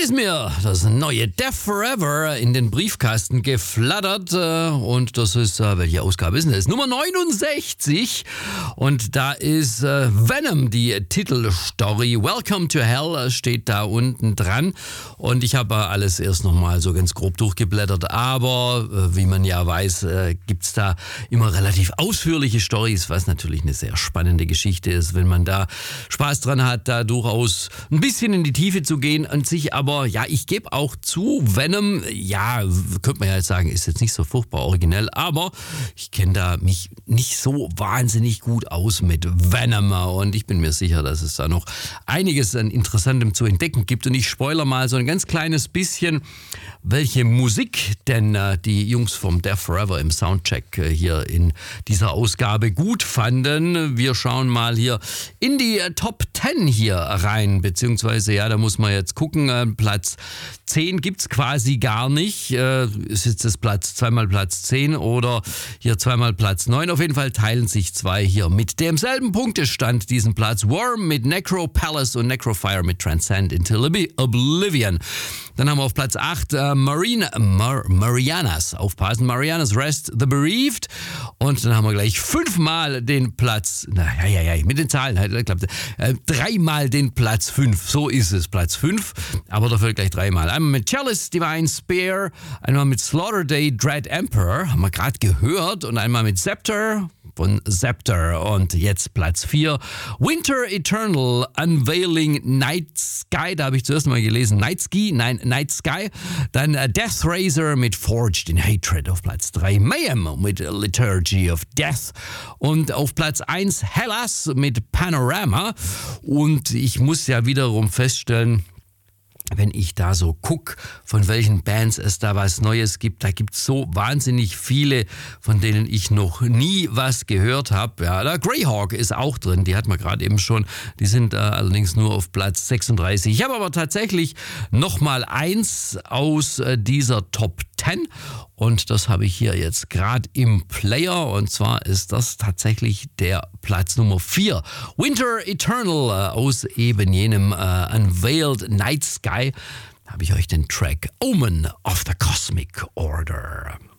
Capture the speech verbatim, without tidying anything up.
ist mir das neue Death Forever in den Briefkasten geflattert und das ist, welche Ausgabe ist denn das? Nummer neunundsechzig und da ist Venom, die Titelstory. Welcome to Hell steht da unten dran und ich habe alles erst nochmal so ganz grob durchgeblättert, aber wie man ja weiß, gibt's da immer relativ ausführliche Storys, was natürlich eine sehr spannende Geschichte ist, wenn man da Spaß dran hat, da durchaus ein bisschen in die Tiefe zu gehen und sich aber, ja, ich gebe auch zu, Venom, ja, könnte man ja jetzt sagen, ist jetzt nicht so furchtbar originell, aber ich kenne da mich nicht so wahnsinnig gut aus mit Venom und ich bin mir sicher, dass es da noch einiges an Interessantem zu entdecken gibt und ich spoiler mal so ein ganz kleines bisschen, welche Musik denn äh, die Jungs vom Death Forever im Soundcheck äh, hier in dieser Ausgabe gut fanden. Wir schauen mal hier in die äh, Top zehn hier rein, beziehungsweise, ja, da muss man jetzt gucken, äh, Platz zehn gibt's quasi gar nicht. Äh, ist jetzt das Platz, zweimal Platz zehn oder hier zweimal Platz neun. Auf jeden Fall teilen sich zwei hier mit demselben Punktestand diesen Platz. Worm mit Necro Palace und Necrofire mit Transcend into Oblivion. Dann haben wir auf Platz acht äh, Marine, Mar, Marianas, aufpassen, Marianas Rest the Bereaved. Und dann haben wir gleich fünfmal den Platz, na ja, ja, ja, mit den Zahlen, halt, klappt, äh, dreimal den Platz fünf, so ist es, Platz fünf, aber dafür gleich dreimal. Einmal mit Chalice Divine Spear, einmal mit Slaughter Day Dread Emperor, haben wir gerade gehört, und einmal mit Scepter von Scepter. Und jetzt Platz vier, Winter Eternal Unveiling Night Sky, da habe ich zuerst mal gelesen, Night Ski, nein, Night Sky. Dann uh, Death Razor mit Forged in Hatred auf Platz drei, Mayhem mit Liturgy of Death und auf Platz eins Hellas mit Panorama. Und ich muss ja wiederum feststellen, wenn ich da so gucke, von welchen Bands es da was Neues gibt, da gibt es so wahnsinnig viele, von denen ich noch nie was gehört habe. Ja, da Greyhawk ist auch drin, die hat man gerade eben schon. Die sind äh, allerdings nur auf Platz sechsunddreißig. Ich habe aber tatsächlich nochmal eins aus äh, dieser Top zehn und das habe ich hier jetzt gerade im Player und zwar ist das tatsächlich der Platz Nummer vier. Winter Eternal äh, aus eben jenem äh, Unveiled Night Sky. Da habe ich euch den Track Omen of the Cosmic Order.